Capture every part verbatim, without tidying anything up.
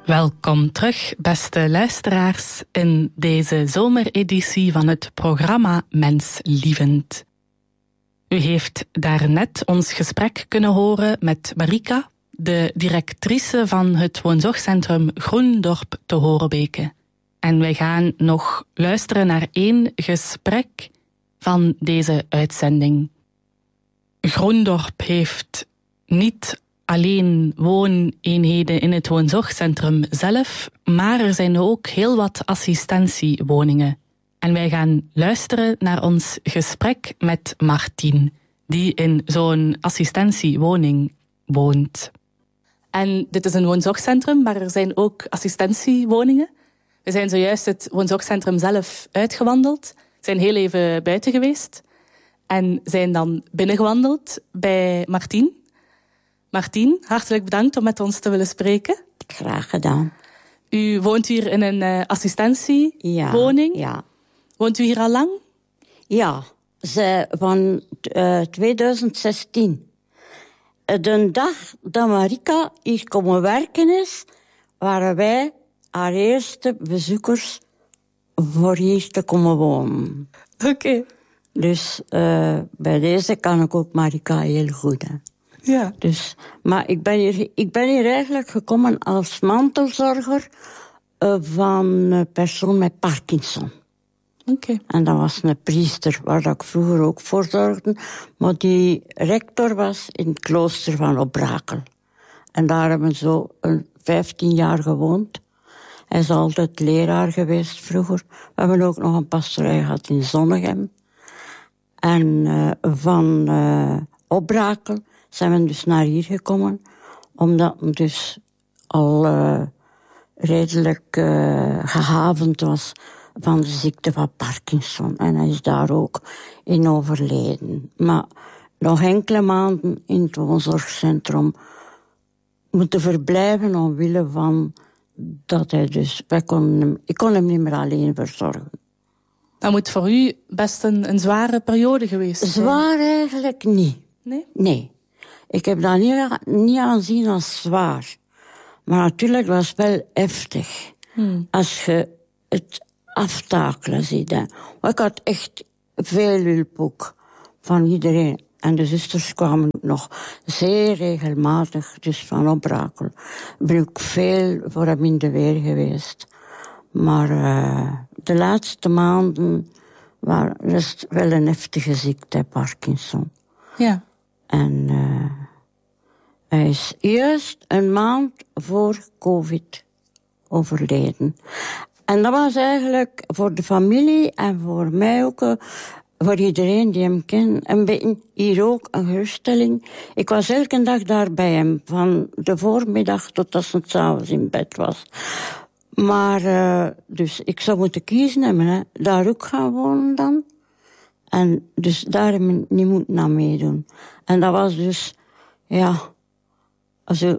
Welkom terug, beste luisteraars, in deze zomereditie van het programma Menslievend. U heeft daarnet ons gesprek kunnen horen met Marika, de directrice van het woonzorgcentrum Groendorp te Horebeke. En wij gaan nog luisteren naar één gesprek van deze uitzending. Groendorp heeft niet alleen wooneenheden in het woonzorgcentrum zelf, maar er zijn ook heel wat assistentiewoningen. En wij gaan luisteren naar ons gesprek met Martien, die in zo'n assistentiewoning woont. En dit is een woonzorgcentrum, maar er zijn ook assistentiewoningen. We zijn zojuist het woonzorgcentrum zelf uitgewandeld, zijn heel even buiten geweest en zijn dan binnengewandeld bij Martien. Martien, hartelijk bedankt om met ons te willen spreken. Graag gedaan. U woont hier in een uh, assistentiewoning. Ja, ja. Woont u hier al lang? Ja, ze, van uh, twintig zestien. De dag dat Marika hier komen werken is, waren wij haar eerste bezoekers voor hier te komen wonen. Oké. Okay. Dus uh, bij deze kan ik ook Marika heel goed, hè. Ja. Dus, maar ik ben, hier, ik ben hier eigenlijk gekomen als mantelzorger uh, van een persoon met Parkinson. Oké. Okay. En dat was een priester, waar ik vroeger ook voor zorgde. Maar die rector was in het klooster van Opbrakel. En daar hebben we zo een vijftien jaar gewoond. Hij is altijd leraar geweest vroeger. We hebben ook nog een pastorij gehad in Zonnegem. En uh, van uh, Opbrakel zijn we dus naar hier gekomen, omdat het dus al uh, redelijk uh, gehavend was van de ziekte van Parkinson. En hij is daar ook in overleden. Maar nog enkele maanden in het woonzorgcentrum moeten verblijven omwille van dat hij dus... Wij konden hem, ik kon hem niet meer alleen verzorgen. Dat moet voor u best een, een zware periode geweest zijn. Zwaar eigenlijk niet. Nee? Nee. Ik heb dat niet, niet aanzien als zwaar. Maar natuurlijk was het wel heftig. Hmm. Als je het aftakelen ziet. Hè. Ik had echt veel hulp ook van iedereen. En de zusters kwamen nog zeer regelmatig, dus van Opbrakel. Ik ben ook veel voor hem in de weer geweest. Maar uh, de laatste maanden waren het wel een heftige ziekte, Parkinson. Ja. En uh, hij is juist een maand voor COVID overleden. En dat was eigenlijk voor de familie en voor mij ook, uh, voor iedereen die hem kent, een beetje hier ook een geruststelling. Ik was elke dag daar bij hem, van de voormiddag tot als het 's avonds in bed was. Maar, uh, dus ik zou moeten kiezen hebben, hè. Daar ook gaan wonen dan. En dus daar heb ik niet moeten aan meedoen. En dat was dus, ja, also,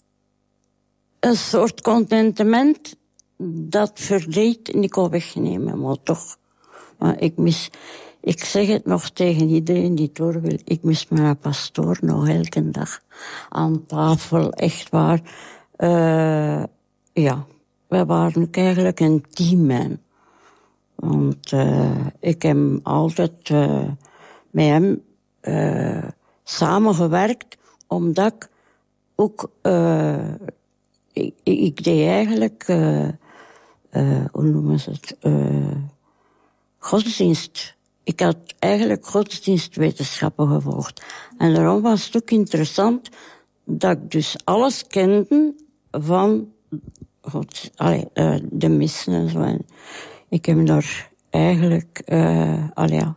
een soort contentement dat verdriet niet kon wegnemen, maar toch. Maar ik mis, ik zeg het nog tegen iedereen die het door wil, ik mis mijn pastoor nog elke dag aan tafel, echt waar. Uh, ja, wij waren ook eigenlijk een team, man. Want uh, ik heb altijd uh, met hem uh, samengewerkt, omdat ik ook... Uh, ik, ik deed eigenlijk... Uh, uh, hoe noemen ze het? Uh, godsdienst. Ik had eigenlijk godsdienstwetenschappen gevolgd. En daarom was het ook interessant dat ik dus alles kende van God, allee, uh, de missen en zo. En ik heb daar eigenlijk, uh, allee, ja,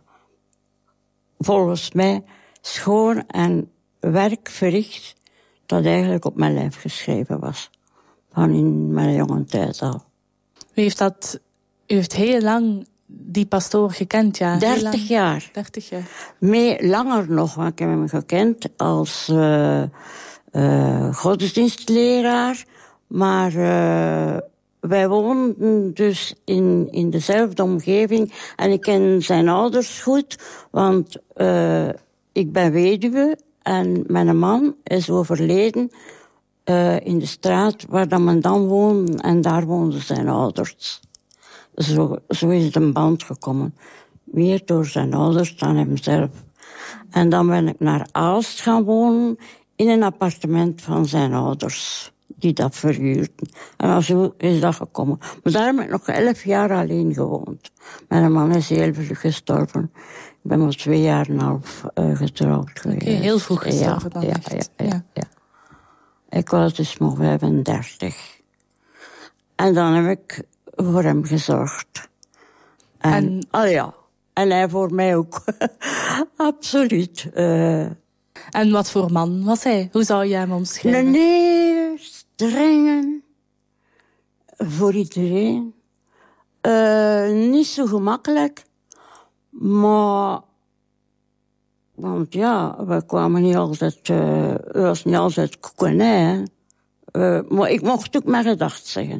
volgens mij schoon en werk verricht dat eigenlijk op mijn lijf geschreven was. Van in mijn jonge tijd al. U heeft dat, u heeft heel lang die pastoor gekend, ja? Dertig jaar. Dertig jaar. Mee langer nog, want ik heb hem gekend als uh, uh, godsdienstleraar. Maar uh, wij woonden dus in, in dezelfde omgeving. En ik ken zijn ouders goed, want uh, ik ben weduwe en mijn man is overleden uh, in de straat waar dat men dan woonde. En daar woonden zijn ouders. Zo, zo is het een band gekomen. Meer door zijn ouders dan hemzelf. En dan ben ik naar Aalst gaan wonen in een appartement van zijn ouders. Die dat verhuurden. En zo is dat gekomen. Maar daar heb ik nog elf jaar alleen gewoond. Mijn man is heel vroeg gestorven. Ik ben al twee jaar en een half uh, getrouwd geweest. Oké, okay, heel vroeg gestorven dan ja, echt. Ja, ja, ja, ja. Ik was dus nog vijfendertig. En dan heb ik voor hem gezorgd. En, en... oh ja, en hij voor mij ook. Absoluut. Uh... En wat voor man was hij? Hoe zou je hem omschrijven? Een heel strenge, voor iedereen. Uh, niet zo gemakkelijk, maar... Want ja, we kwamen niet altijd... Uh, het was niet altijd koekenij, uh, maar ik mocht ook mijn gedacht zeggen.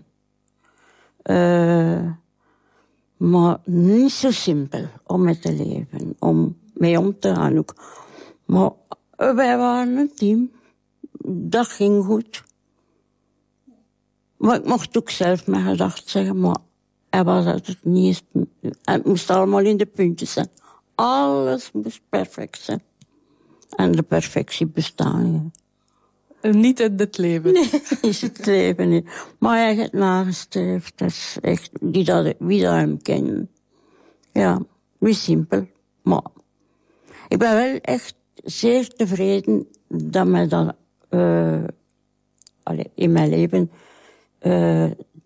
Uh, maar niet zo simpel om mee te leven, om mee om te gaan ook. Maar wij waren een team. Dat ging goed. Maar ik mocht ook zelf mijn gedacht zeggen, maar hij was altijd niet... Het moest allemaal in de puntjes zijn. Alles moest perfect zijn. En de perfectie bestaan, ja. Niet in het leven. Nee, is het leven niet. Maar hij heeft het nagestreefd. Dat is echt, die dat, wie dat hem kent. Ja, niet simpel. Maar ik ben wel echt zeer tevreden dat mij dat uh, allee, in mijn leven uh,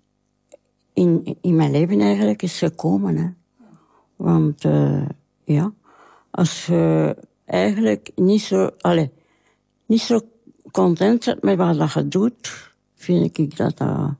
in, in mijn leven eigenlijk is gekomen. Hè. Want uh, ja, als je eigenlijk niet zo, allee, niet zo content bent met wat dat je doet, vind ik dat dat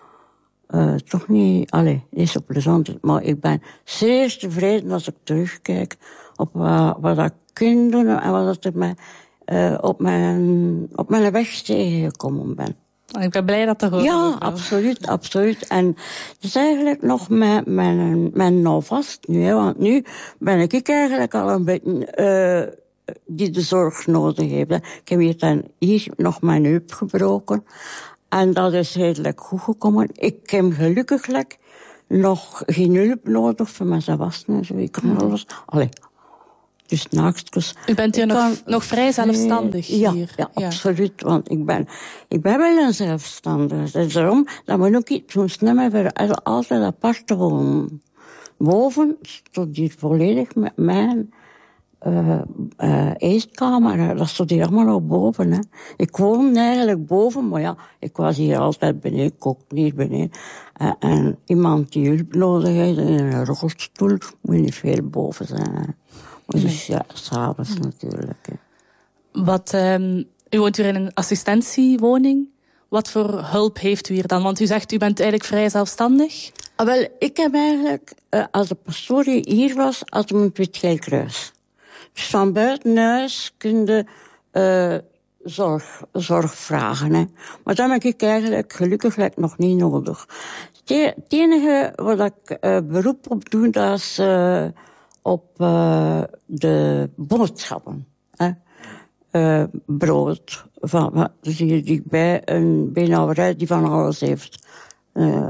uh, toch niet, allee, niet zo plezant is. Maar ik ben zeer tevreden als ik terugkijk op wat, wat ik kan doen en wat dat er mij, uh, op, mijn, op mijn weg tegengekomen ben. Ik ben blij dat er hoort. Ja, absoluut, absoluut. En het is eigenlijk nog mijn, mijn, mijn nou vast nu, hè, want nu ben ik eigenlijk al een beetje uh, die de zorg nodig heeft. Hè. Ik heb hier, dan, hier nog mijn heup gebroken en dat is redelijk goed gekomen. Ik heb gelukkig nog geen hulp nodig voor mijn wassen en zo. Ik kan alles... Allee. Dus naakstjes. U bent hier nog, kan, nog vrij zelfstandig ja, hier? Ja, ja, absoluut. Want ik ben, ik ben wel een zelfstandige. Het is daarom dat we ook iets doen sneller voor altijd apart te wonen. Boven stond hier volledig met mijn uh, uh, eetkamer. Dat stond hier allemaal op boven. Hè. Ik woonde eigenlijk boven, maar ja, ik was hier altijd beneden. Ik kookte niet beneden. Uh, en iemand die hulp nodig heeft in een rolstoel, moet niet veel boven zijn. Hè. Dus nee. Ja, s'avonds natuurlijk. Hè. Wat, um, u woont hier in een assistentiewoning. Wat voor hulp heeft u hier dan? Want u zegt, u bent eigenlijk vrij zelfstandig. Ah, wel, ik heb eigenlijk, uh, als de pastoor hier was, had hem een Wit-Geel-Kruis. Dus van buiten huis kun je uh, zorg, zorg vragen. Hè. Maar dat heb ik eigenlijk gelukkig nog niet nodig. Het enige wat ik uh, beroep op doe, dat is... Uh, op uh, de boodschappen. Hè. Uh, brood. Van, van, dus hier dichtbij een beenhouwerij die van alles heeft. Uh, uh,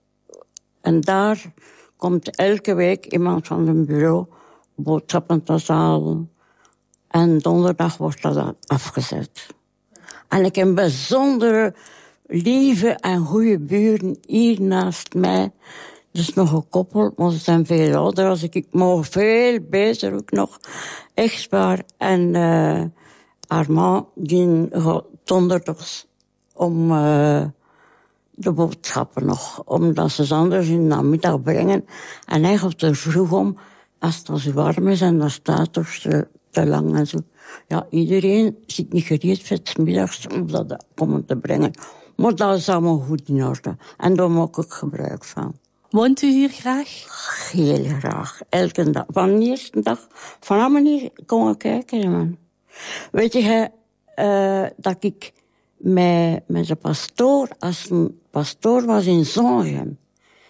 en daar komt elke week iemand van een bureau boodschappen te halen. En donderdag wordt dat dan afgezet. En ik heb bijzondere lieve en goede buren hier naast mij. Dus nog een koppel, maar ze zijn veel ouder als ik. Ik mag veel beter ook nog. Echt waar. En uh, Armand, die gaat donderdags om uh, de boodschappen nog. Omdat ze ze anders in de namiddag brengen. En hij gaat er vroeg om, als het dan zo warm is en dan staat er te, te lang en zo. Ja, iedereen zit niet gereed voor 's middags om dat komen te brengen. Maar dat is allemaal goed in orde. En daar maak ik gebruik van. Woont u hier graag? Heel graag. Elke dag. Van de eerste dag. Vanaf manier kon ik kijken, man. Weet je, uh, dat ik met, met de pastoor, als een pastoor was in Zongem,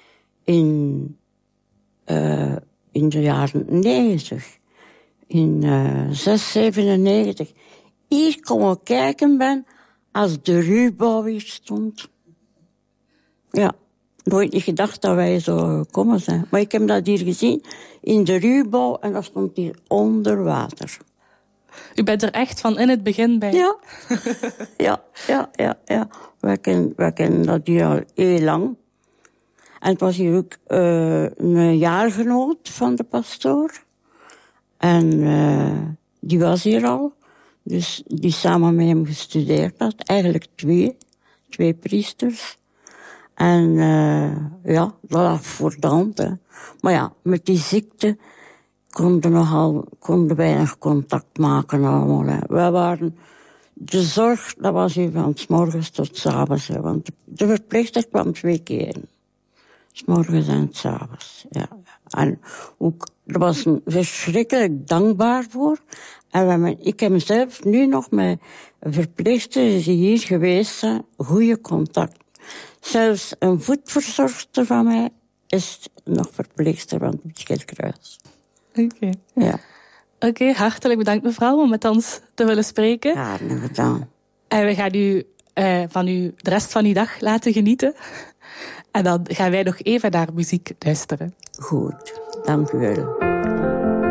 in, uh, in de jaren negentig, in uh, zes zevenennegentig, hier kon ik kijken ben, als de ruwbouw weer stond. Ja, nooit niet gedacht dat wij zo gekomen zijn. Maar ik heb dat hier gezien, in de ruwbouw, en dat stond hier onder water. U bent er echt van in het begin bij? Ja, ja, ja, ja. ja. Wij kennen, wij kennen dat hier al heel lang. En het was hier ook uh, een jaargenoot van de pastoor. En uh, die was hier al. Dus die samen met hem gestudeerd had. Eigenlijk twee. Twee priesters. En uh, ja, dat lag voor de hand. Hè. Maar ja, met die ziekte konden, nogal, konden wij nog contact maken allemaal. Hè. Wij waren... De zorg, dat was hier van 's morgens tot 's avonds. Hè, want de verpleegster kwam twee keer. 's morgens en 's avonds. Ja. En ook, er was een verschrikkelijk dankbaar voor. En we hebben, ik heb zelf nu nog met verpleegsters die hier geweest zijn, goede contact. Zelfs een voetverzorgster van mij is nog verpleegster van het Schildkruis. Oké. Okay. Ja. Oké, okay, hartelijk bedankt mevrouw om met ons te willen spreken. Ja, gedaan. En we gaan u uh, van u de rest van uw dag laten genieten. En dan gaan wij nog even naar muziek luisteren. Goed, dank u wel.